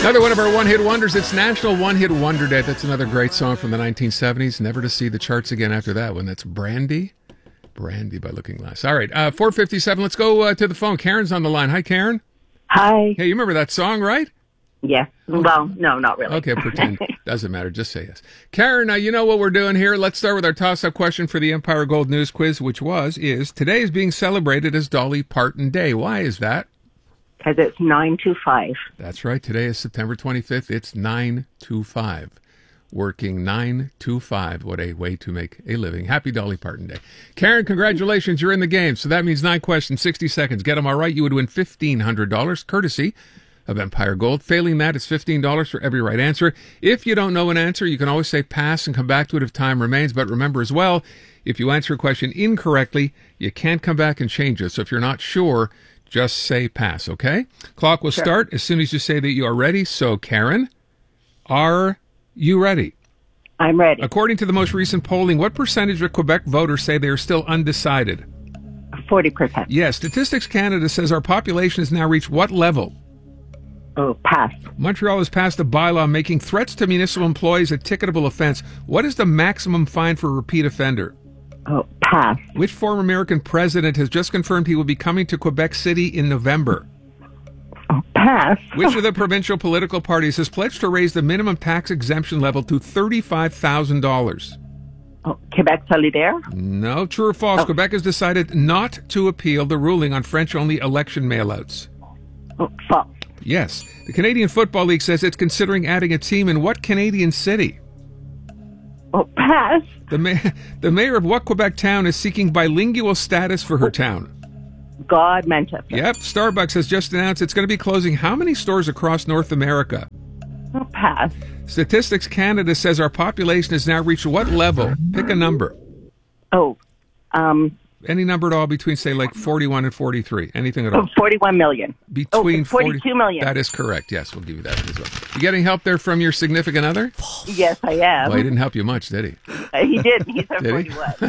Another one of our one-hit wonders. It's National One-Hit Wonder Day. That's another great song from the 1970s. Never to see the charts again after that one. That's Brandy. Brandy by Looking Glass. All right, 4:57. Let's go to the phone. Karen's on the line. Hi, Karen. Hi. Hey, you remember that song, right? Yes. Well, no, not really. Okay, pretend. Doesn't matter. Just say yes. Karen, you know what we're doing here. Let's start with our toss-up question for the Empire Gold News Quiz, which is, today is being celebrated as Dolly Parton Day. Why is that? Because it's 9 to 5. That's right. Today is September 25th. It's 9 to 5. Working 9 to 5. What a way to make a living. Happy Dolly Parton Day. Karen, congratulations. You're in the game. So that means 9 questions, 60 seconds. Get them all right. You would win $1,500, courtesy of Empire Gold. Failing that, it's $15 for every right answer. If you don't know an answer, you can always say pass and come back to it if time remains. But remember as well, if you answer a question incorrectly, you can't come back and change it. So if you're not sure, just say pass, okay? Clock will start as soon as you say that you are ready. So, Karen, are you ready? I'm ready. According to the most recent polling, what percentage of Quebec voters say they are still undecided? 40%. Yes. Statistics Canada says our population has now reached what level? Oh, pass. Montreal has passed a bylaw making threats to municipal employees a ticketable offense. What is the maximum fine for a repeat offender? Oh, pass. Which former American president has just confirmed he will be coming to Quebec City in November? Oh, pass. Which of the provincial political parties has pledged to raise the minimum tax exemption level to $35,000? Oh, Quebec Solidaire? No. True or false? Oh. Quebec has decided not to appeal the ruling on French-only election mailouts. Oh, false. Yes. The Canadian Football League says it's considering adding a team in what Canadian city? Oh, pass. The mayor of what Quebec town is seeking bilingual status for her town? God, Manchester. Yep. Starbucks has just announced it's going to be closing how many stores across North America? Oh, pass. Statistics Canada says our population has now reached what level? Pick a number. Oh, Any number at all between, say, like 41 and 43. Anything at all. 41 million. Between 42 million. That is correct. Yes, we'll give you that as well. You getting help there from your significant other? Yes, I am. Well, he didn't help you much, did he? He did. He said Did he?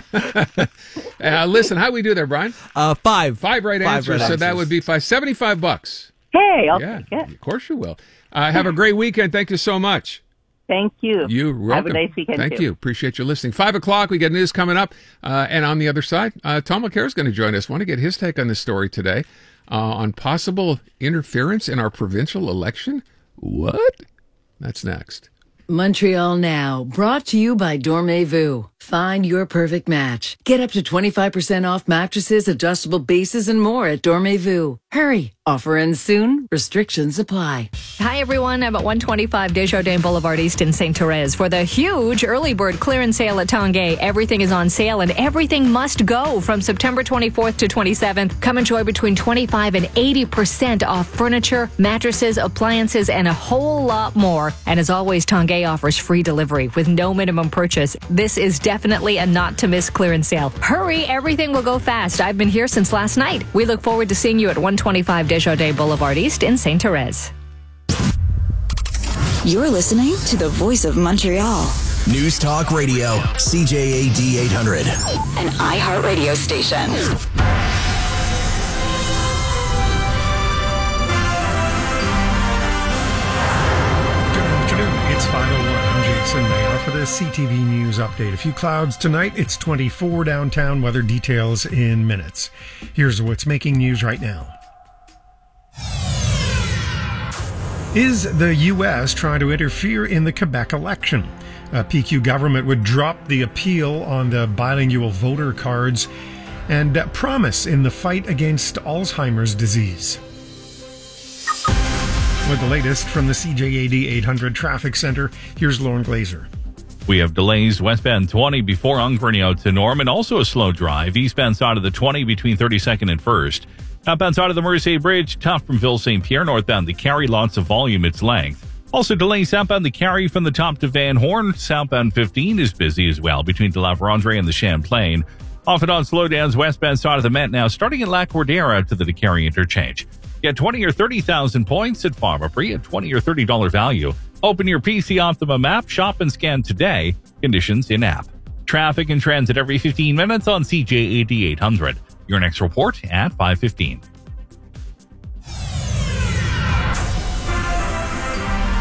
41. Listen, how we do there, Brian? 5. 5 right answers. So that would be $75. Hey, I'll Yeah, take it. of course you will. Have a great weekend. Thank you so much. Thank you. You're welcome. Have a nice weekend, Thank too. you. Appreciate you listening. 5 o'clock, we get news coming up. And on the other side, Tom LeCaire is going to join us. Want to get his take on this story today on possible interference in our provincial election? What? That's next. Montreal Now, brought to you by Dormez-vous. Find your perfect match. Get up to 25% off mattresses, adjustable bases, and more at Dormez-vous. Hurry. Offer ends soon. Restrictions apply. Hi, everyone. I'm at 125 Desjardins Boulevard East in St. Therese for the huge early bird clearance sale at Tanguay. Everything is on sale and everything must go from September 24th to 27th. Come enjoy between 25 and 80% off furniture, mattresses, appliances, and a whole lot more. And as always, Tanguay offers free delivery with no minimum purchase. This is definitely a not to miss clearance sale. Hurry, everything will go fast. I've been here since last night. We look forward to seeing you at 125 Desjardins Boulevard East in St. Therese. You're listening to the voice of Montreal. News Talk Radio, CJAD 800. An iHeartRadio station. It's 5:01. I'm Jason Mayer for the CTV News Update. A few clouds tonight. It's 24 downtown. Weather details in minutes. Here's what's making news right now. Is the U.S. trying to interfere in the Quebec election? PQ government would drop the appeal on the bilingual voter cards and promise in the fight against Alzheimer's disease. With the latest from the CJAD 800 Traffic Center, here's Lauren Glazer. We have delays westbound 20 before Ongrenio to Norman, also a slow drive. Eastbound side of the 20 between 32nd and 1st. Outbound side of the Mercier Bridge, tough from Ville St. Pierre. Northbound the Carry, lots of volume, its length. Also delays southbound the Carry from the top to Van Horn. Southbound 15 is busy as well between De La Vérendrye and the Champlain. Off and on slowdowns westbound side of the Met now starting at La Cordillera to the Carry interchange. Get 20 or 30,000 points at Pharmaprix, a $20 or $30 value. Open your PC Optimum app, shop and scan today. Conditions in app. Traffic and transit every 15 minutes on CJAD 800. Your next report at 5:15.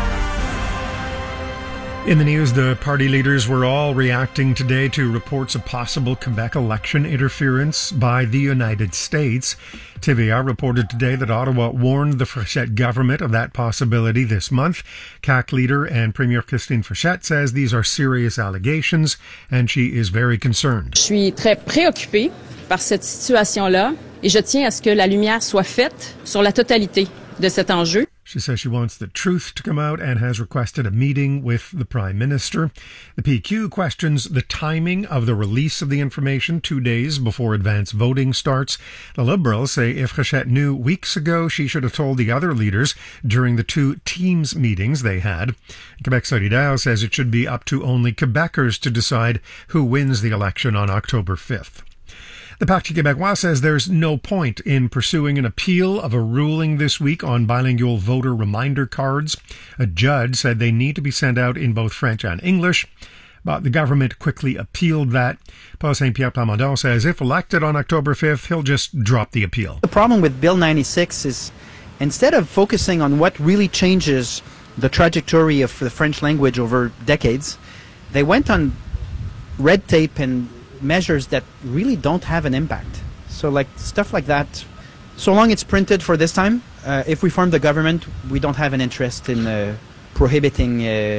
In the news, the party leaders were all reacting today to reports of possible Quebec election interference by the United States. TVA reported today that Ottawa warned the Frechette government of that possibility this month. CAQ leader and Premier Christine Frechette says these are serious allegations and she is very concerned. Je suis très préoccupée par cette situation-là et je tiens à ce que la lumière soit faite sur la totalité de cet enjeu. She says she wants the truth to come out and has requested a meeting with the Prime Minister. The PQ questions the timing of the release of the information 2 days before advance voting starts. The Liberals say if Frechette knew weeks ago, she should have told the other leaders during the 2 Teams meetings they had. Quebec Solidaire says it should be up to only Quebecers to decide who wins the election on October 5th. The Parti Québécois says there's no point in pursuing an appeal of a ruling this week on bilingual voter reminder cards. A judge said they need to be sent out in both French and English, but the government quickly appealed that. Paul Saint-Pierre Plamondon says if elected on October 5th, he'll just drop the appeal. The problem with Bill 96 is instead of focusing on what really changes the trajectory of the French language over decades, they went on red tape and measures that really don't have an impact. So like stuff like that, so long it's printed for this time, if we form the government, we don't have an interest in prohibiting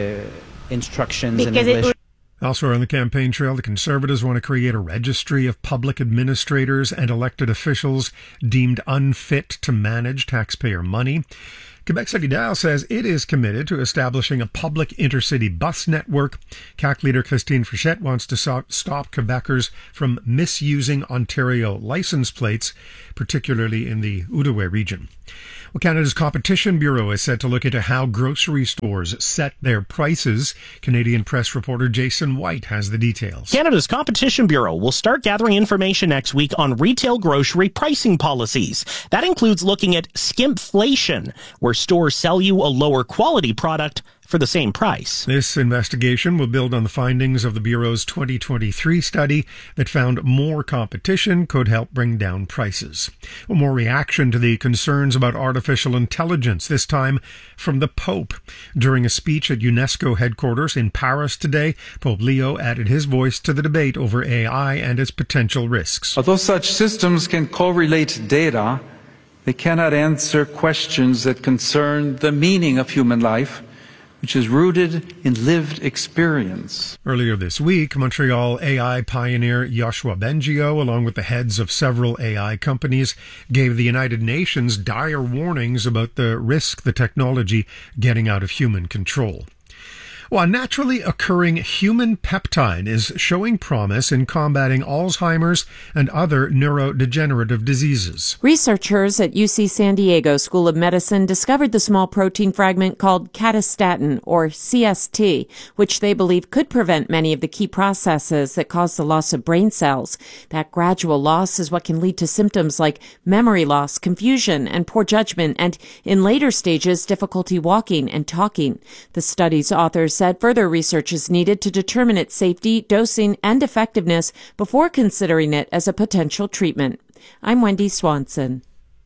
instructions in English. Elsewhere on the campaign trail, the Conservatives want to create a registry of public administrators and elected officials deemed unfit to manage taxpayer money. Quebec Solidaire says it is committed to establishing a public intercity bus network. CAQ leader Christine Frechette wants to stop Quebecers from misusing Ontario license plates, particularly in the Outaouais region. Well, Canada's Competition Bureau is set to look into how grocery stores set their prices. Canadian press reporter Jason White has the details. Canada's Competition Bureau will start gathering information next week on retail grocery pricing policies. That includes looking at skimpflation, where stores sell you a lower quality product for the same price. This investigation will build on the findings of the Bureau's 2023 study that found more competition could help bring down prices. Well, more reaction to the concerns about artificial intelligence, this time from the Pope. During a speech at UNESCO headquarters in Paris today, Pope Leo added his voice to the debate over AI and its potential risks. Although such systems can correlate data, they cannot answer questions that concern the meaning of human life, which is rooted in lived experience. Earlier this week, Montreal AI pioneer Yoshua Bengio, along with the heads of several AI companies, gave the United Nations dire warnings about the risk the technology getting out of human control. Well, a naturally occurring human peptide is showing promise in combating Alzheimer's and other neurodegenerative diseases. Researchers at UC San Diego School of Medicine discovered the small protein fragment called catastatin, or CST, which they believe could prevent many of the key processes that cause the loss of brain cells. That gradual loss is what can lead to symptoms like memory loss, confusion, and poor judgment, and in later stages, difficulty walking and talking. The study's authors said further research is needed to determine its safety, dosing, and effectiveness before considering it as a potential treatment. I'm Wendy Swanson.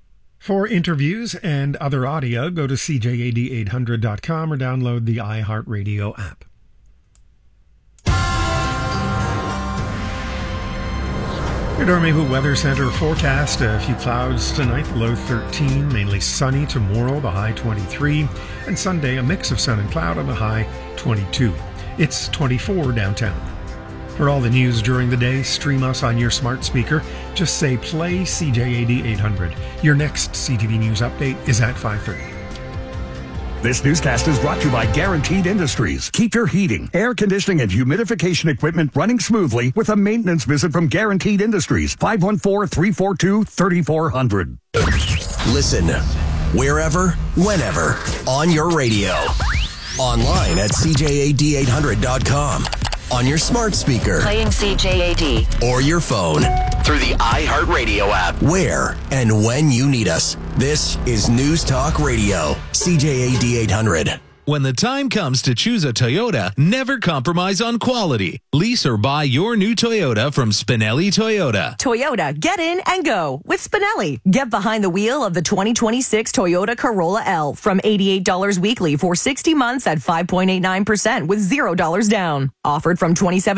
For interviews and other audio, go to CJAD800.com or download the iHeartRadio app. Your Dormehu Weather Center forecast: a few clouds tonight, low 13, mainly sunny tomorrow, the high 23, and Sunday a mix of sun and cloud on the high 22. It's 24 downtown. For all the news during the day, stream us on your smart speaker. Just say play CJAD 800. Your next CTV News update is at 5:30. This newscast is brought to you by Guaranteed Industries. Keep your heating, air conditioning, and humidification equipment running smoothly with a maintenance visit from Guaranteed Industries. 514-342-3400. Listen wherever, whenever, on your radio. Online at CJAD800.com. On your smart speaker. Playing CJAD. Or your phone. Through the iHeartRadio app. Where and when you need us. This is News Talk Radio. CJAD 800. When the time comes to choose a Toyota, never compromise on quality. Lease or buy your new Toyota from Spinelli Toyota. Toyota, get in and go with Spinelli. Get behind the wheel of the 2026 Toyota Corolla L from $88 weekly for 60 months at 5.89% with $0 down. Offered from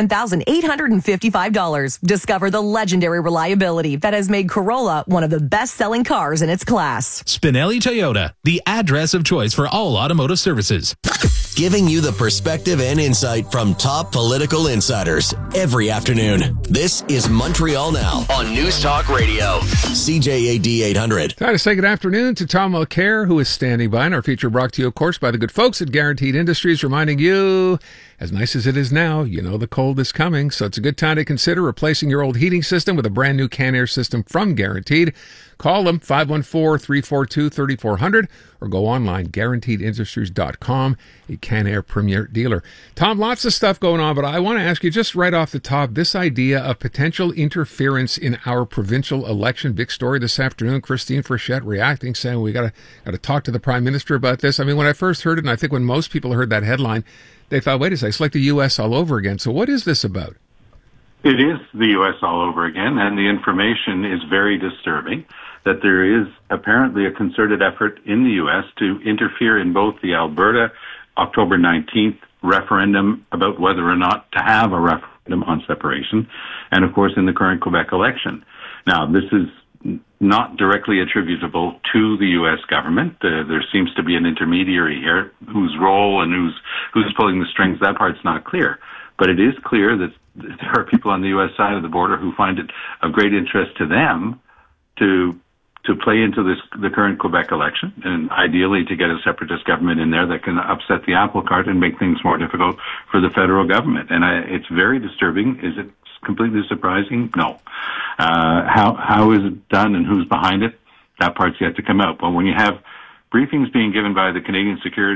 $27,855. Discover the legendary reliability that has made Corolla one of the best-selling cars in its class. Spinelli Toyota, the address of choice for all automotive services. Giving you the perspective and insight from top political insiders every afternoon. This is Montreal Now on News Talk Radio, CJAD 800. Time to say good afternoon to Tom Mulcair, who is standing by. And our feature brought to you, of course, by the good folks at Guaranteed Industries, reminding you, as nice as it is now, you know the cold is coming. So it's a good time to consider replacing your old heating system with a brand new Can-Air system from Guaranteed. Call them 514-342-3400 or go online, guaranteedindustries.com, a Can-Air premier dealer. Tom, lots of stuff going on, but I want to ask you just right off the top, this idea of potential interference in our provincial election. Big story this afternoon. Christine Frechette reacting, saying we got to talk to the Prime Minister about this. I mean, when I first heard it, and I think when most people heard that headline, they thought, wait a second, it's like the U.S. all over again. So what is this about? It is the U.S. all over again, and the information is very disturbing that there is apparently a concerted effort in the U.S. to interfere in both the Alberta October 19th referendum about whether or not to have a referendum on separation, and of course in the current Quebec election. Now, this is not directly attributable to the U.S. government. There seems to be an intermediary here whose role and who's pulling the strings. That part's not clear. But it is clear that there are people on the U.S. side of the border who find it of great interest to them to play into the current Quebec election, and ideally to get a separatist government in there that can upset the apple cart and make things more difficult for the federal government. And it's very disturbing. Is it completely surprising? No. How is it done and who's behind it? That part's yet to come out. But when you have briefings being given by the Canadian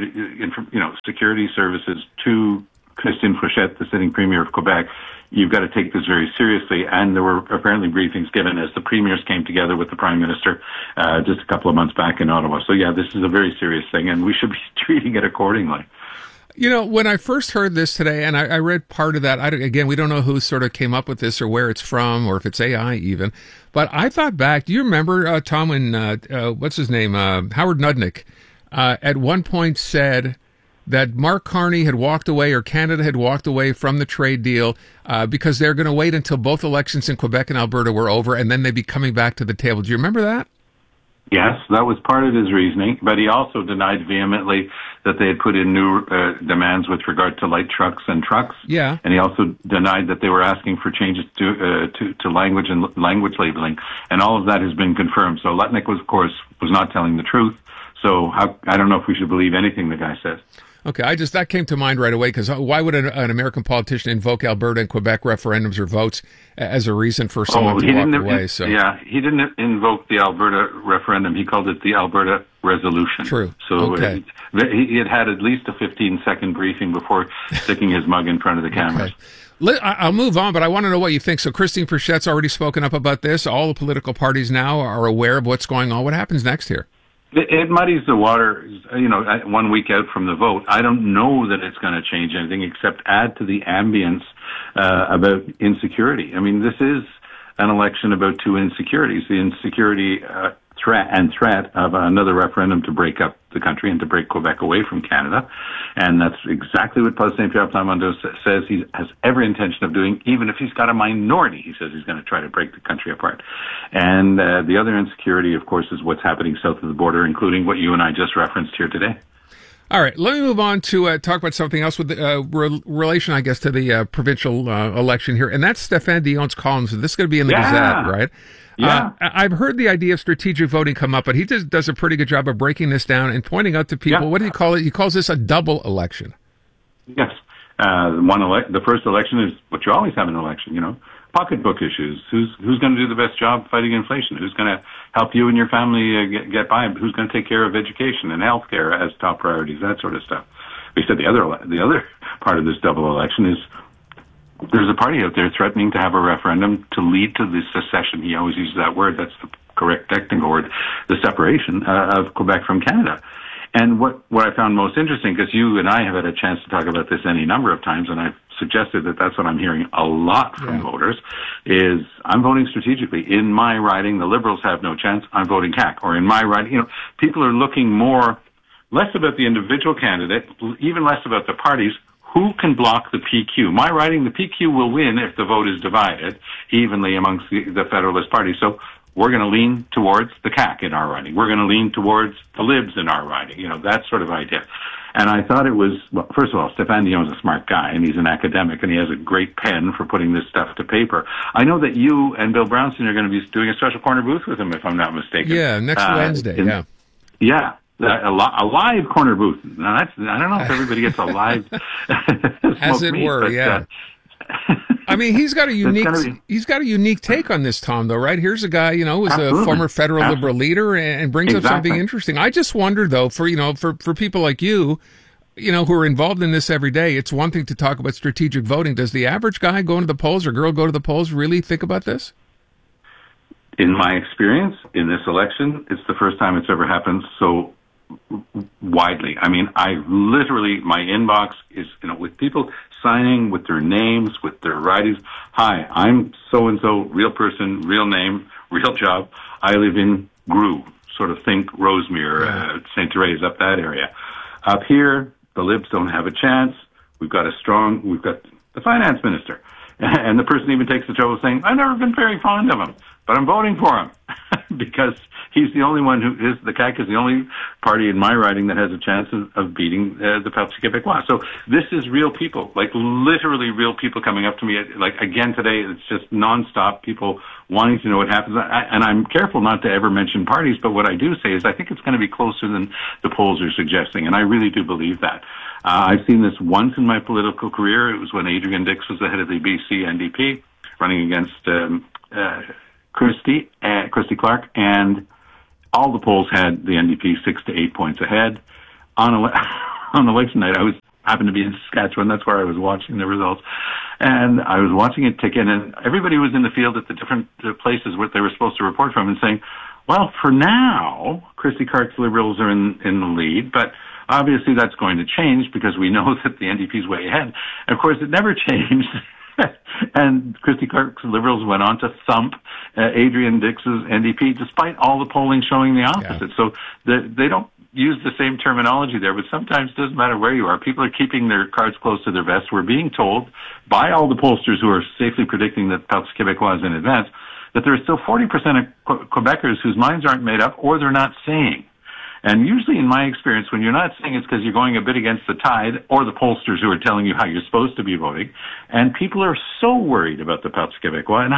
security services to Christine Frechette, the sitting premier of Quebec, you've got to take this very seriously. And there were apparently briefings given as the premiers came together with the Prime Minister just a couple of months back in Ottawa. So, yeah, this is a very serious thing, and we should be treating it accordingly. You know, when I first heard this today, and I read part of that, again, we don't know who sort of came up with this or where it's from or if it's AI even, but I thought back, do you remember, Tom, when, what's his name, Howard Nudnik, at one point said that Mark Carney had walked away, or Canada had walked away from the trade deal because they're going to wait until both elections in Quebec and Alberta were over, and then they'd be coming back to the table. Do you remember that? Yes, that was part of his reasoning, but he also denied vehemently that they had put in new demands with regard to light trucks and trucks. Yeah. And he also denied that they were asking for changes to language and language labeling, and all of that has been confirmed. So Lutnick was not telling the truth. So I don't know if we should believe anything the guy says. Okay, that came to mind right away, because why would an American politician invoke Alberta and Quebec referendums or votes as a reason for someone to walk away? Yeah, he didn't invoke the Alberta referendum. He called it the Alberta resolution. True. So okay. He had at least a 15-second briefing before sticking his mug in front of the cameras. Okay. I'll move on, but I want to know what you think. So Christine Frechette's already spoken up about this. All the political parties now are aware of what's going on. What happens next here? It muddies the water, 1 week out from the vote. I don't know that it's going to change anything except add to the ambience about insecurity. I mean, this is an election about two insecurities: the insecurity threat of another referendum to break up the country and to break Quebec away from Canada. And that's exactly what Paul Saint-Pierre Plamondon says he has every intention of doing, even if he's got a minority. He says he's going to try to break the country apart. And the other insecurity, of course, is what's happening south of the border, including what you and I just referenced here today. All right, let me move on to talk about something else with relation, I guess, to the provincial election here. And that's Stéphane Dion's columns. This is going to be in the Gazette, right? Yeah. I've heard the idea of strategic voting come up, but he just does a pretty good job of breaking this down and pointing out to people, what do you call it? He calls this a double election. Yes. The first election is what you always have in an election, pocketbook issues. Who's going to do the best job fighting inflation? Who's going to help you and your family get by? Who's going to take care of education and health care as top priorities, that sort of stuff. He said the other part of this double election is there's a party out there threatening to have a referendum to lead to the secession. He always uses that word. That's the correct technical word, the separation of Quebec from Canada. And what I found most interesting, because you and I have had a chance to talk about this any number of times, and I've suggested that that's what I'm hearing a lot from voters, is I'm voting strategically. In my riding, the Liberals have no chance. I'm voting CAQ. Or in my riding, people are looking less about the individual candidate, even less about the parties. Who can block the PQ? My riding, the PQ will win if the vote is divided evenly amongst the Federalist parties. So we're going to lean towards the CAQ in our riding. We're going to lean towards the Libs in our riding. That sort of idea. And I thought it was, well, first of all, Stéphane Dion's a smart guy, and he's an academic, and he has a great pen for putting this stuff to paper. I know that you and Bill Brownstein are going to be doing a special corner booth with him, if I'm not mistaken. Yeah, next Wednesday, Yeah. A live corner booth. Now I don't know if everybody gets a live, as it were. I mean, he's got a unique take on this, Tom, though, right? Here's a guy, who's a former federal liberal leader and brings up something interesting. I just wonder, though, for people like you, who are involved in this every day, it's one thing to talk about strategic voting. Does the average guy go to the polls or girl go to the polls really think about this? In my experience, in this election, it's the first time it's ever happened so widely. I mean, my inbox is, with people signing with their names, with their writings. Hi, I'm so-and-so, real person, real name, real job. I live in Grue, sort of think Rosemere, St. Therese, up that area. Up here, the Libs don't have a chance. We've got the finance minister. And the person even takes the trouble of saying, I've never been very fond of him, but I'm voting for him because he's the only one the CAQ is the only party in my riding that has a chance of beating the Parti Québécois. So this is real people, like literally real people coming up to me. Like again today, it's just nonstop people wanting to know what happens. And I'm careful not to ever mention parties, but what I do say is I think it's going to be closer than the polls are suggesting, and I really do believe that. I've seen this once in my political career. It was when Adrian Dix was the head of the BC NDP, running against Christy Clark, and all the polls had the NDP 6 to 8 points ahead. On election night, I happened to be in Saskatchewan. That's where I was watching the results, and I was watching it tick in, and everybody was in the field at the different places where they were supposed to report from, and saying, "Well, for now, Christy Clark's Liberals are in the lead, but." Obviously, that's going to change because we know that the NDP's way ahead. And of course, it never changed. And Christy Clark's Liberals went on to thump Adrian Dix's NDP, despite all the polling showing the opposite. So they don't use the same terminology there, but sometimes it doesn't matter where you are. People are keeping their cards close to their vest. We're being told by all the pollsters who are safely predicting that Parti Québécois is in advance that there are still 40% of Quebecers whose minds aren't made up or they're not saying. And usually in my experience, when you're not saying it's because you're going a bit against the tide or the pollsters who are telling you how you're supposed to be voting. And people are so worried about the Parti Québécois. And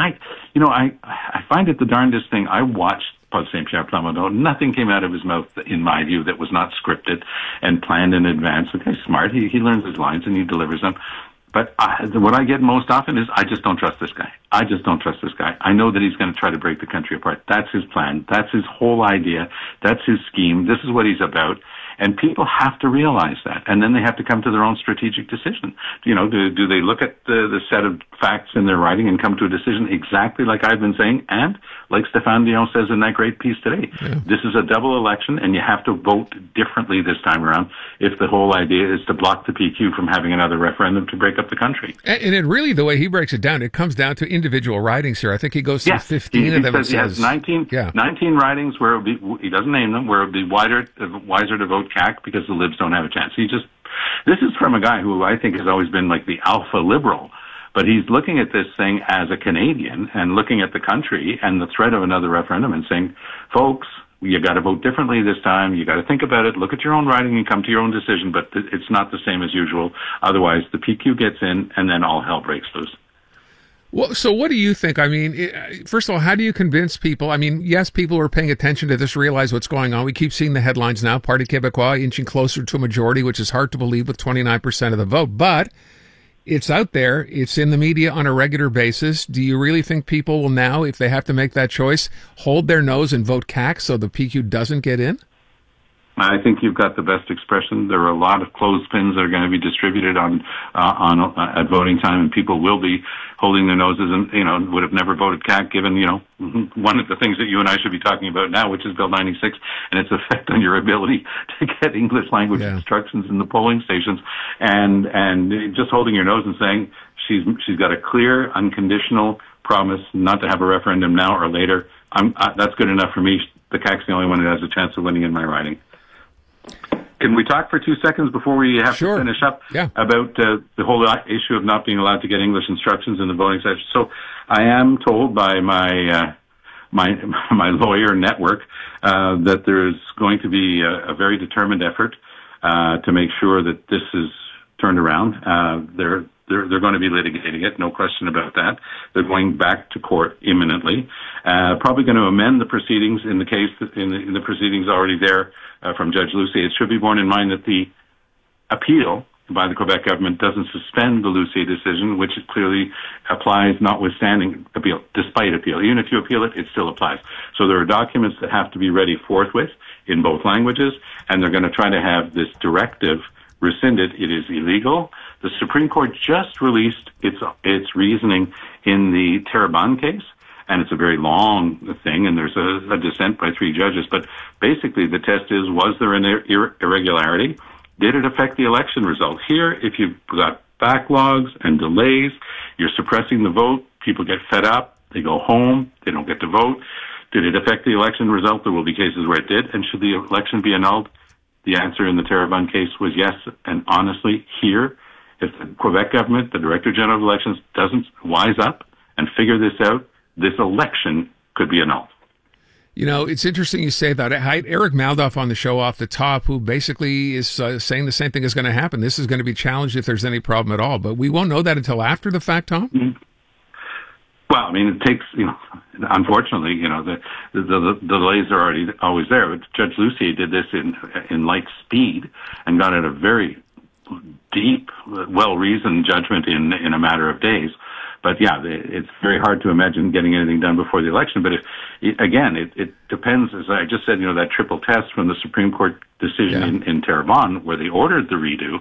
I find it the darndest thing. I watched Paul St. Pierre Plamondon. Nothing came out of his mouth, in my view, that was not scripted and planned in advance. The guy's smart. He learns his lines and he delivers them. But what I get most often is, I just don't trust this guy. I just don't trust this guy. I know that he's going to try to break the country apart. That's his plan. That's his whole idea. That's his scheme. This is what he's about. And people have to realize that. And then they have to come to their own strategic decision. Do they look at the set of facts in their writing and come to a decision exactly like I've been saying? And like Stéphane Dion says in that great piece today, this is a double election and you have to vote differently this time around if the whole idea is to block the PQ from having another referendum to break up the country. And it really, the way he breaks it down, it comes down to individual ridings here. I think he goes through 15 of them. He has 19 ridings where he doesn't name them, where it would be wiser to vote CAQ because the Libs don't have a chance. This is from a guy who I think has always been like the alpha liberal, but he's looking at this thing as a Canadian and looking at the country and the threat of another referendum and saying, folks, you got to vote differently this time. You got to think about it, look at your own writing and come to your own decision, but it's not the same as usual. Otherwise, the PQ gets in and then all hell breaks loose. Well, so what do you think? I mean, first of all, how do you convince people? I mean, yes, people are paying attention to this, realize what's going on. We keep seeing the headlines now, Parti Québécois inching closer to a majority, which is hard to believe with 29% of the vote. But it's out there. It's in the media on a regular basis. Do you really think people will now, if they have to make that choice, hold their nose and vote CAQ so the PQ doesn't get in? I think you've got the best expression. There are a lot of clothespins that are going to be distributed at voting time, and people will be holding their noses and, would have never voted CAC given, one of the things that you and I should be talking about now, which is Bill 96 and its effect on your ability to get English language instructions in the polling stations, and just holding your nose and saying she's got a clear, unconditional promise not to have a referendum now or later. That's good enough for me. The CAC's the only one that has a chance of winning in my riding. Can we talk for 2 seconds before we have to finish up about the whole issue of not being allowed to get English instructions in the voting session? So I am told by my lawyer network that there is going to be a very determined effort to make sure that this is turned around. They're going to be litigating it, no question about that. They're going back to court imminently. Probably going to amend the proceedings in the case in the proceedings already there from Judge Lucier. It should be borne in mind that the appeal by the Quebec government doesn't suspend the Lucier decision, which clearly applies notwithstanding appeal, despite appeal. Even if you appeal it, it still applies. So there are documents that have to be ready forthwith in both languages, and they're going to try to have this directive rescinded. It is illegal. The Supreme Court just released its reasoning in the Terrebonne case, and it's a very long thing, and there's a dissent by 3 judges. But basically, the test is, was there an irregularity? Did it affect the election result? Here, if you've got backlogs and delays, you're suppressing the vote, people get fed up, they go home, they don't get to vote. Did it affect the election result? There will be cases where it did. And should the election be annulled? The answer in the Terrebonne case was yes. And honestly, here, if the Quebec government, the Director General of Elections, doesn't wise up and figure this out, this election could be annulled. It's interesting you say that. I had Eric Maldoff on the show off the top, who basically is saying the same thing is going to happen. This is going to be challenged if there's any problem at all. But we won't know that until after the fact, Tom? Mm-hmm. Well, I mean, it takes, unfortunately, the delays are always there. But Judge Lucier did this in light speed and got at a very deep, well-reasoned judgment in a matter of days. But yeah, it's very hard to imagine getting anything done before the election. But it depends, as I just said, that triple test from the Supreme Court decision in Terrebonne, where they ordered the redo.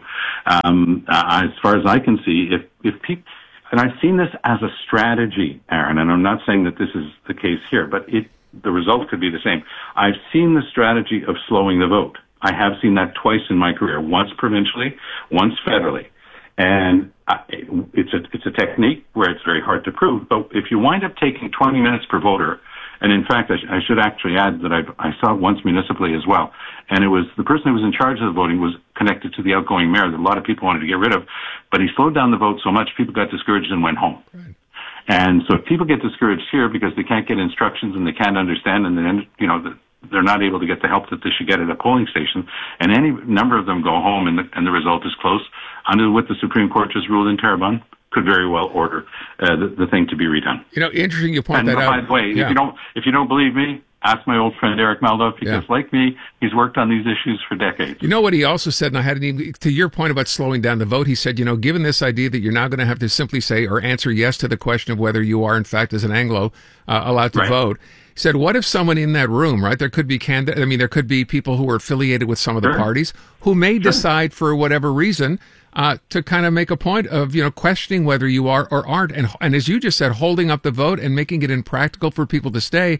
As far as I can see, if people, and I've seen this as a strategy, Aaron, and I'm not saying that this is the case here, but the result could be the same. I've seen the strategy of slowing the vote. I have seen that twice in my career, once provincially, once federally. And it's a technique where it's very hard to prove. But if you wind up taking 20 minutes per voter, and in fact, I should actually add that I saw it once municipally as well, and it was the person who was in charge of the voting was connected to the outgoing mayor that a lot of people wanted to get rid of, but he slowed down the vote so much people got discouraged and went home. Right. And so if people get discouraged here because they can't get instructions and they can't understand, and then they're not able to get the help that they should get at a polling station, and any number of them go home and the result is close, under what the Supreme Court just ruled in Terrebonne, could very well order the thing to be redone. Interesting you point that out. And by the way, if you don't believe me, ask my old friend Eric Maldoff, because like me, he's worked on these issues for decades. You know what he also said, and I hadn't even, to your point about slowing down the vote, he said, given this idea that you're now going to have to simply say or answer yes to the question of whether you are, in fact, as an Anglo, allowed to vote, he said, what if someone in that room, right, there could be there could be people who are affiliated with some of the parties who may decide for whatever reason to kind of make a point of, questioning whether you are or aren't. And as you just said, holding up the vote and making it impractical for people to stay.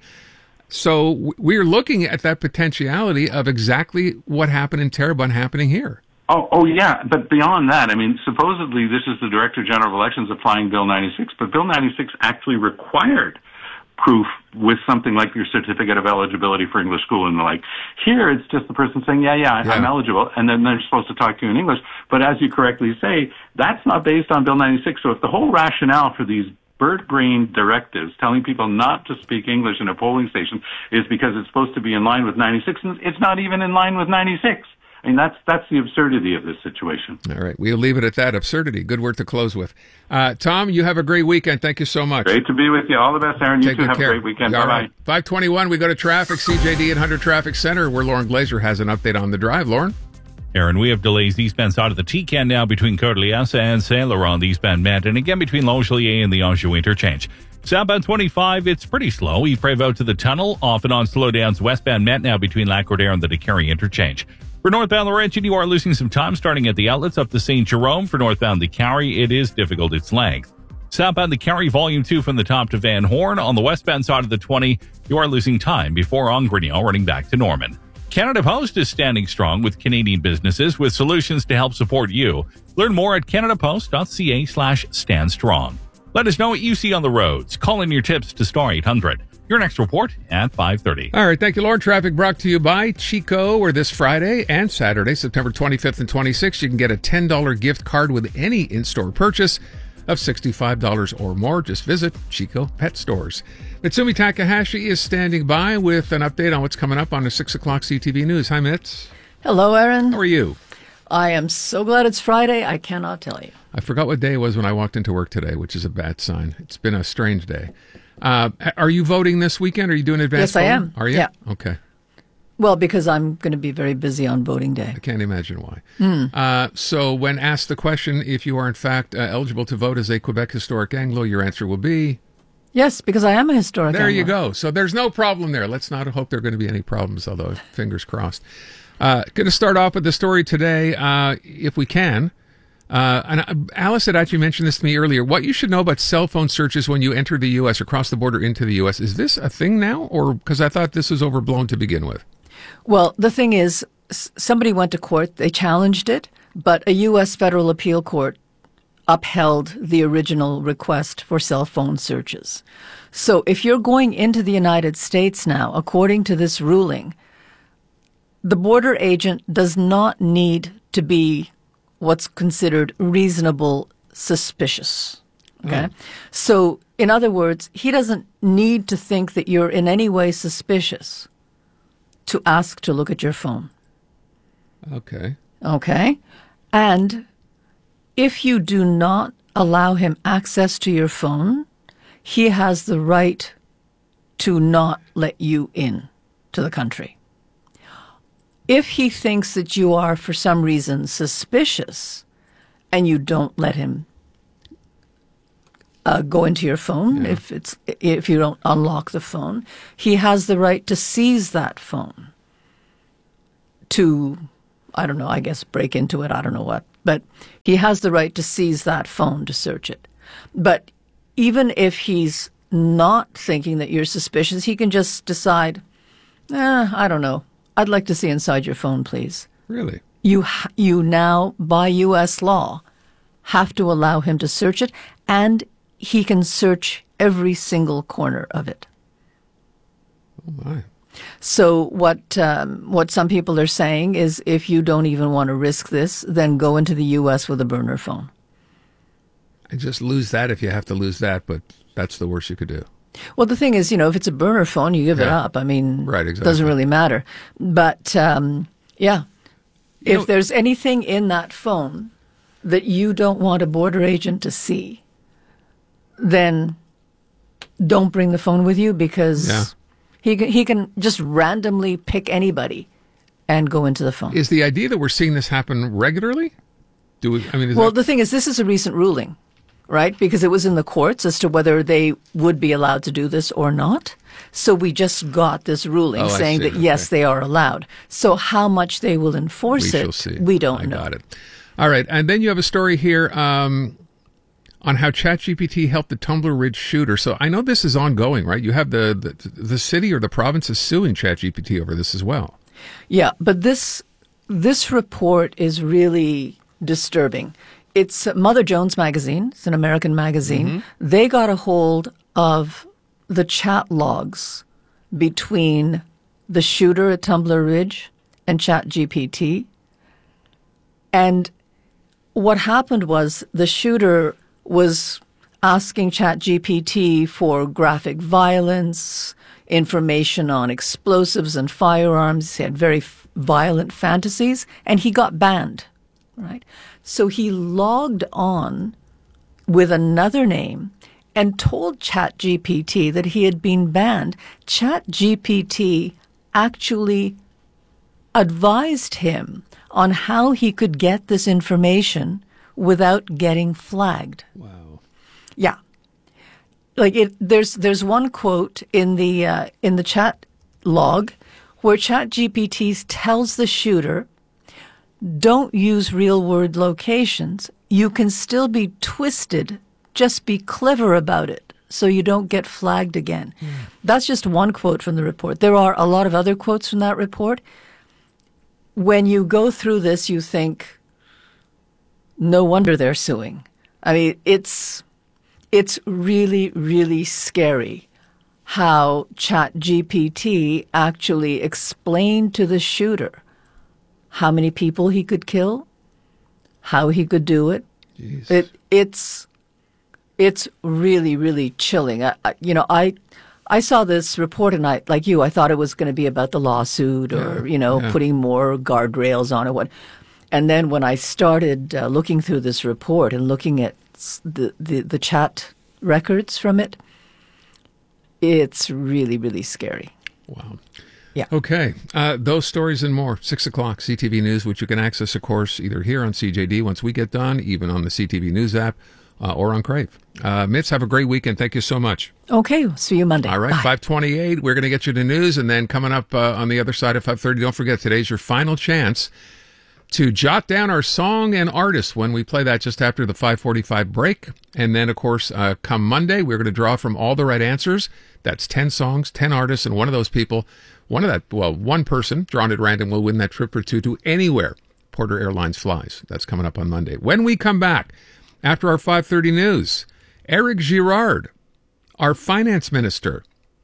So we're looking at that potentiality of exactly what happened in Terrebonne happening here. Oh, yeah. But beyond that, supposedly this is the Director General of Elections applying Bill 96, but Bill 96 actually required proof with something like your certificate of eligibility for English school and the like. Here, it's just the person saying, I'm eligible, and then they're supposed to talk to you in English. But as you correctly say, that's not based on Bill 96. So if the whole rationale for these bird-brained directives telling people not to speak English in a polling station is because it's supposed to be in line with 96, and it's not even in line with 96. That's the absurdity of this situation. All right. We'll leave it at that. Absurdity. Good word to close with. Tom, you have a great weekend. Thank you so much. Great to be with you. All the best, Aaron. You too have a great weekend. Bye-bye. Right. 521, we go to traffic, CJD 800 Traffic Center, where Lauren Glazer has an update on the drive. Lauren? Aaron, we have delays eastbound side of the T-Can now between Côte-Liesse and Saint-Laurent, eastbound Met, and again between Longueuil and the Anjou interchange. Southbound 25, it's pretty slow. Yves Prévost to the tunnel, off and on slowdowns westbound Met now between Lac-Cordaire and the Décarie interchange. For northbound Laurentian, you are losing some time starting at the outlets up to St. Jerome. For northbound Décarie, it is difficult its length. Southbound Décarie, Volume 2 from the top to Van Horn. On the westbound side of the 20, you are losing time before Angrenio running back to Norman. Canada Post is standing strong with Canadian businesses with solutions to help support you. Learn more at canadapost.ca/standstrong. Let us know what you see on the roads. Call in your tips to Star 800. Your next report at 5:30. All right, thank you, Lord. Traffic brought to you by Chico, where this Friday and Saturday, September 25th and 26th, you can get a $10 gift card with any in-store purchase of $65 or more. Just visit Chico Pet Stores. Mitsumi Takahashi is standing by with an update on what's coming up on the 6 o'clock CTV News. Hi, Mitz. Hello, Aaron. How are you? I am so glad it's Friday, I cannot tell you. I forgot what day it was when I walked into work today, which is a bad sign. It's been a strange day. Are you voting this weekend? Are you doing advance voting? Yes, I am. Are you? Yeah. Okay. Well, because I'm going to be very busy on voting day. I can't imagine why. So when asked the question, if you are in fact eligible to vote as a Quebec Historic Anglo, your answer will be? Yes, because I am a historic There Anglo. you go. So there's no problem there. Let's not hope there are going to be any problems, although fingers crossed. Going to start off with the story today, if we can. And Alice had actually mentioned this to me earlier. What you should know about cell phone searches when you enter the U.S. or cross the border into the U.S. Is this a thing now? Or because I thought this was overblown to begin with? Well, the thing is, somebody went to court. They challenged it, but a U.S. federal appeal court upheld the original request for cell phone searches. So if you're going into the United States now, according to this ruling, the border agent does not need to be what's considered reasonable suspicious. Okay? So, in other words, he doesn't need to think that you're in any way suspicious to ask to look at your phone. Okay. Okay? And if you do not allow him access to your phone, he has the right to not let you in to the country. If he thinks that you are, for some reason, suspicious and you don't let him go into your phone, if you don't unlock the phone, he has the right to seize that phone to, I don't know, I guess break into it, I don't know what. But he has the right to seize that phone to search it. But even if he's not thinking that you're suspicious, he can just decide, I don't know, I'd like to see inside your phone, please. Really? You now, by U.S. law, have to allow him to search it, and he can search every single corner of it. Oh, my. So what some people are saying is if you don't even want to risk this, then go into the U.S. with a burner phone. And just lose that if you have to lose that, but that's the worst you could do. Well, the thing is, if it's a burner phone, you give it up. I mean, right, exactly. It doesn't really matter. But, if there's anything in that phone that you don't want a border agent to see, then don't bring the phone with you because he can just randomly pick anybody and go into the phone. Is the idea that we're seeing this happen regularly? The thing is, this is a recent ruling. Right? Because it was in the courts as to whether they would be allowed to do this or not. So we just got this ruling saying that, yes, they are allowed. So how much they will enforce we don't know. Got it. All right. And then you have a story here on how ChatGPT helped the Tumbler Ridge shooter. So I know this is ongoing, right? You have the city or the province is suing ChatGPT over this as well. Yeah, but this report is really disturbing. It's Mother Jones magazine. It's an American magazine. Mm-hmm. They got a hold of the chat logs between the shooter at Tumbler Ridge and ChatGPT. And what happened was the shooter was asking ChatGPT for graphic violence, information on explosives and firearms. He had very violent fantasies, and he got banned, right? So he logged on with another name and told ChatGPT that he had been banned. ChatGPT actually advised him on how he could get this information without getting flagged. Wow. Yeah. Like there's one quote in the chat log where ChatGPT tells the shooter, don't use real world locations. You can still be twisted. Just be clever about it so you don't get flagged again. That's just one quote from the report. There are a lot of other quotes from that report. When you go through this, you think, no wonder they're suing. I mean, it's really, really scary how ChatGPT actually explained to the shooter how many people he could kill, how he could do it. It's really, really chilling. I saw this report and I thought it was going to be about the lawsuit or, putting more guardrails on it. And then when I started looking through this report and looking at the chat records from it, it's really, really scary. Wow. Yeah. Okay. Those stories and more. 6 o'clock, CTV News, which you can access, of course, either here on CJD once we get done, even on the CTV News app, or on Crave. Mitz, have a great weekend. Thank you so much. Okay. See you Monday. All right. Bye. 5:28. We're going to get you the news. And then coming up on the other side of 5:30, don't forget, today's your final chance to jot down our song and artist when we play that just after the 5:45 break. And then, of course, come Monday, we're going to draw from all the right answers. That's 10 songs, 10 artists, and one of those people, one person drawn at random will win that trip or two to anywhere Porter Airlines flies. That's coming up on Monday. When we come back, after our 5:30 news, Eric Girard, our finance minister.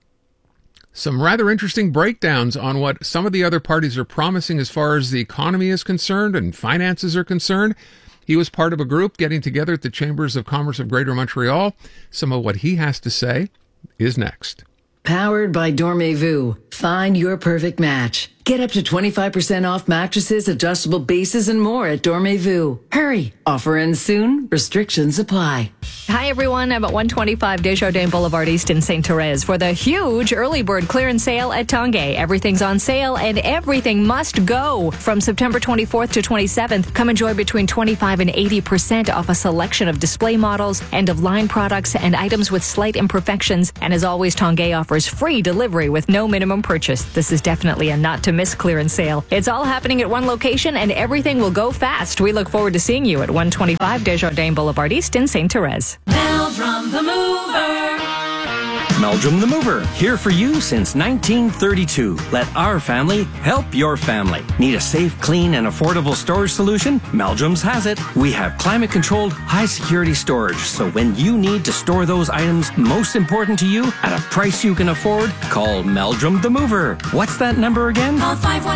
Some rather interesting breakdowns on what some of the other parties are promising as far as the economy is concerned and finances are concerned. He was part of a group getting together at the Chambers of Commerce of Greater Montreal. Some of what he has to say is next. Powered by Dormez-vous. Find your perfect match. Get up to 25% off mattresses, adjustable bases, and more at Dormez-vous. Hurry! Offer ends soon. Restrictions apply. Hi, everyone. I'm at 125 Desjardins Boulevard East in St. Therese for the huge early bird clearance sale at Tanguay. Everything's on sale and everything must go. From September 24th to 27th, come enjoy between 25 and 80% off a selection of display models, end-of-line products, and items with slight imperfections. And as always, Tanguay offers free delivery with no minimum purchase. This is definitely a not-to-miss clearance sale. It's all happening at one location and everything will go fast. We look forward to seeing you at 125 Desjardins Boulevard East in St. Therese. Meldrum the Mover. Meldrum the Mover, here for you since 1932. Let our family help your family. Need a safe, clean, and affordable storage solution? Meldrum's has it. We have climate-controlled, high-security storage, so when you need to store those items most important to you at a price you can afford, call Meldrum the Mover. What's that number again? Call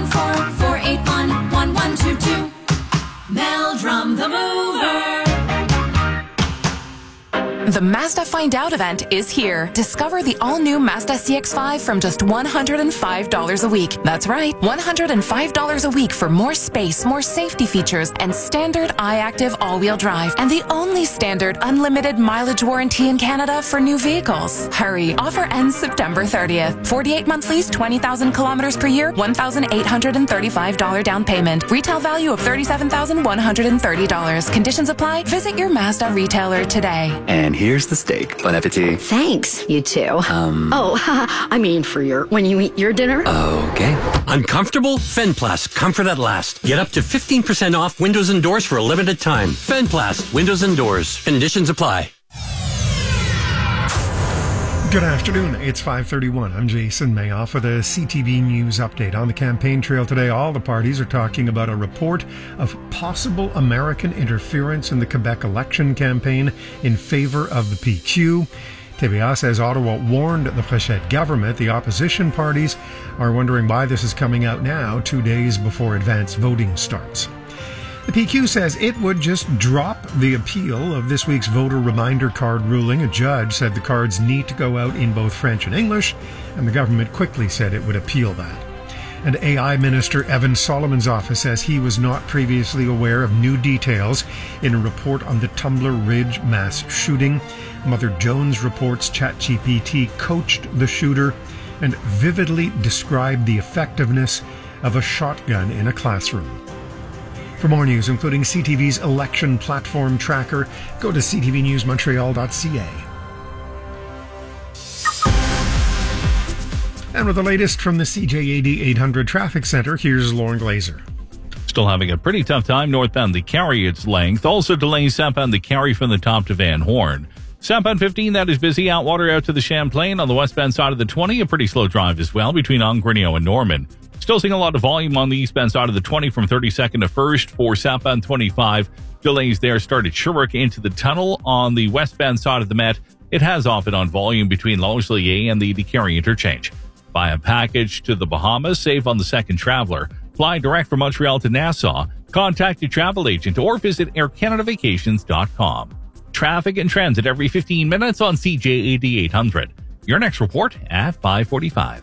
514-481-1122. Meldrum the Mover. The Mazda Find Out event is here. Discover the all-new Mazda CX-5 from just $105 a week. That's right, $105 a week for more space, more safety features, and standard iActive all-wheel drive. And the only standard unlimited mileage warranty in Canada for new vehicles. Hurry, offer ends September 30th. 48-month lease, 20,000 kilometers per year, $1,835 down payment. Retail value of $37,130. Conditions apply. Visit your Mazda retailer today. And here's the steak. Bon appetit. Thanks, you too. I mean for when you eat your dinner. Okay. Uncomfortable? Fenplast, comfort at last. Get up to 15% off windows and doors for a limited time. Fenplast, windows and doors. Conditions apply. Good afternoon. It's 5:31. I'm Jason Mayoff with a CTV News update. On the campaign trail today, all the parties are talking about a report of possible American interference in the Quebec election campaign in favor of the PQ. TVA says Ottawa warned the Fréchette government. The opposition parties are wondering why this is coming out now, 2 days before advance voting starts. The PQ says it would just drop the appeal of this week's voter reminder card ruling. A judge said the cards need to go out in both French and English, and the government quickly said it would appeal that. And AI Minister Evan Solomon's office says he was not previously aware of new details in a report on the Tumbler Ridge mass shooting. Mother Jones reports ChatGPT coached the shooter and vividly described the effectiveness of a shotgun in a classroom. For more news, including CTV's election platform tracker, go to ctvnewsmontreal.ca. And with the latest from the CJAD 800 Traffic Center, here's Lauren Glazer. Still having a pretty tough time northbound the Carry its length. Also delays southbound the Carry from the top to Van Horn. Southbound 15, that is busy. Outwater out to the Champlain. On the westbound side of the 20, a pretty slow drive as well between Ongrenio and Norman. Still seeing a lot of volume on the eastbound side of the 20 from 32nd to 1st for southbound 25. Delays there start at Sherbrooke into the tunnel. On the westbound side of the Met, it has off and on volume between Longley and the Carry interchange. Buy a package to the Bahamas, save on the second traveler. Fly direct from Montreal to Nassau. Contact your travel agent or visit aircanadavacations.com. Traffic and transit every 15 minutes on CJAD 800. Your next report at 5:45.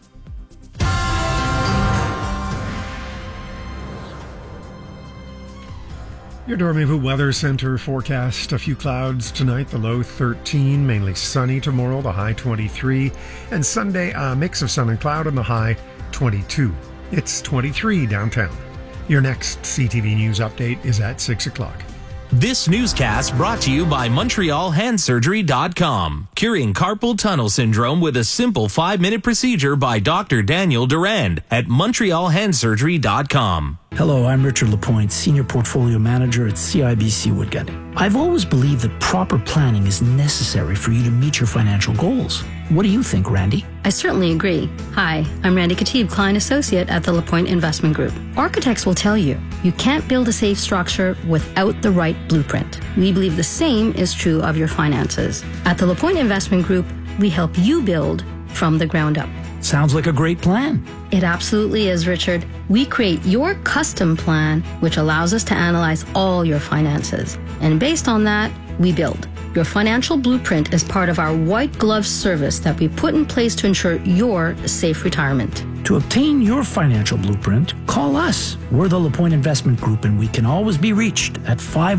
Your Dormez-vous Weather Center forecast: a few clouds tonight, the low 13, mainly sunny tomorrow, the high 23, and Sunday a mix of sun and cloud and the high 22. It's 23 downtown. Your next CTV News update is at 6 o'clock. This newscast brought to you by MontrealHandSurgery.com. Curing carpal tunnel syndrome with a simple 5-minute procedure by Dr. Daniel Durand at MontrealHandSurgery.com. Hello, I'm Richard Lapointe, Senior Portfolio Manager at CIBC Woodgut. I've always believed that proper planning is necessary for you to meet your financial goals. What do you think, Randy? I certainly agree. Hi, I'm Randy Katib, Client Associate at the Lapointe Investment Group. Architects will tell you, you can't build a safe structure without the right blueprint. We believe the same is true of your finances. At the Lapointe Investment Group, we help you build from the ground up. Sounds like a great plan. It absolutely is, Richard. We create your custom plan, which allows us to analyze all your finances. And based on that, we build. Your financial blueprint is part of our white glove service that we put in place to ensure your safe retirement. To obtain your financial blueprint, call us. We're the Lapointe Investment Group, and we can always be reached at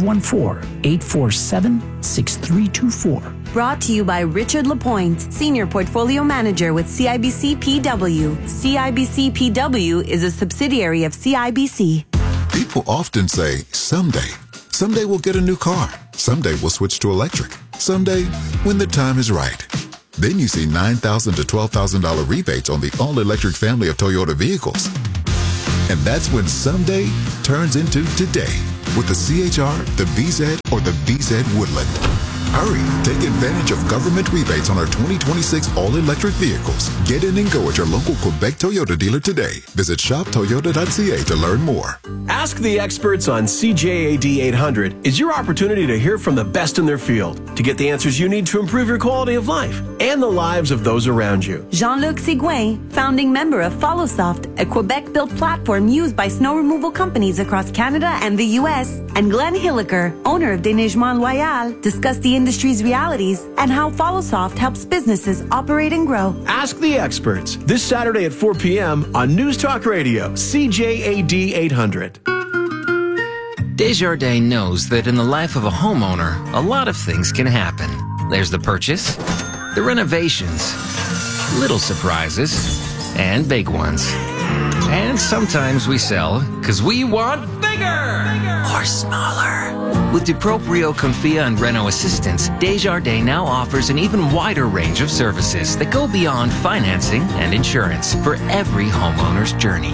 514-847-6324. Brought to you by Richard Lapointe, Senior Portfolio Manager with CIBC PW. CIBC PW is a subsidiary of CIBC. People often say, someday. Someday we'll get a new car. Someday we'll switch to electric. Someday, when the time is right. Then you see $9,000 to $12,000 rebates on the all-electric family of Toyota vehicles. And that's when someday turns into today with the CHR, the BZ, or the BZ Woodland. Hurry, take advantage of government rebates on our 2026 all-electric vehicles. Get in and go at your local Quebec Toyota dealer today. Visit shoptoyota.ca to learn more. Ask the experts on CJAD 800 is your opportunity to hear from the best in their field to get the answers you need to improve your quality of life and the lives of those around you. Jean-Luc Sigouin, founding member of FollowSoft, a Quebec-built platform used by snow removal companies across Canada and the U.S., and Glenn Hilliker, owner of Déneigement Loyal, discuss the industry's realities and how FollowSoft helps businesses operate and grow. Ask the experts this Saturday at 4 p.m. on News Talk Radio, CJAD 800. Desjardins knows that in the life of a homeowner, a lot of things can happen. There's the purchase, the renovations, little surprises, and big ones. And sometimes we sell because we want bigger or smaller. With DuProprio, Confia, and Reno Assistance, Desjardins now offers an even wider range of services that go beyond financing and insurance for every homeowner's journey.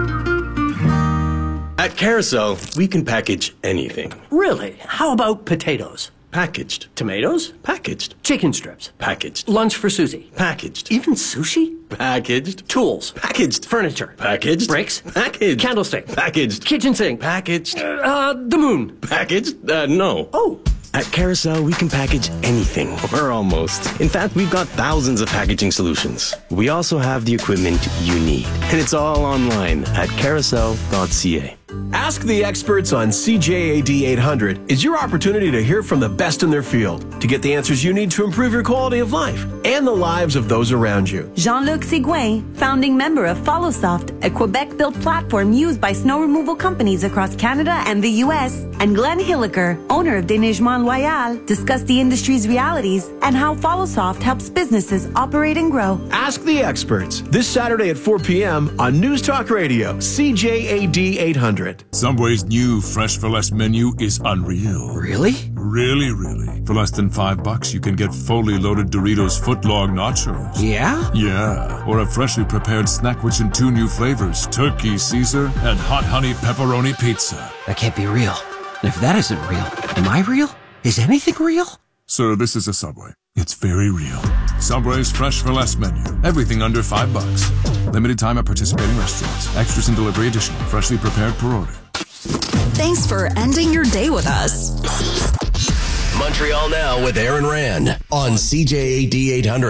At Carousel, we can package anything. Really? How about potatoes? Packaged. Tomatoes? Packaged. Chicken strips? Packaged. Lunch for Susie? Packaged. Even sushi? Packaged. Tools? Packaged. Furniture? Packaged. Bricks? Packaged. Candlestick? Packaged. Kitchen sink? Packaged. The moon? Packaged? No. Oh. At Carousel, we can package anything, or almost. In fact, we've got thousands of packaging solutions. We also have the equipment you need. And it's all online at carousel.ca. Ask the experts on CJAD 800 is your opportunity to hear from the best in their field to get the answers you need to improve your quality of life and the lives of those around you. Jean-Luc Sigouin, founding member of FollowSoft, a Quebec-built platform used by snow removal companies across Canada and the U.S., and Glenn Hilliker, owner of Déneigement Loyal, discuss the industry's realities and how FollowSoft helps businesses operate and grow. Ask the experts this Saturday at 4 p.m. on News Talk Radio, CJAD 800. 800. Subway's new Fresh for Less menu is unreal. Really? Really, really. For less than $5, you can get fully loaded Doritos footlong nachos. Yeah? Yeah. Or a freshly prepared snack which in 2 new flavors, Turkey Caesar and Hot Honey Pepperoni Pizza. That can't be real. And if that isn't real, am I real? Is anything real? Sir, this is a Subway. It's very real. Subway's Fresh for Less menu. Everything under $5. Limited time at participating restaurants. Extras and delivery additional. Freshly prepared per order. Thanks for ending your day with us. Montreal Now with Aaron Rand on CJAD 800.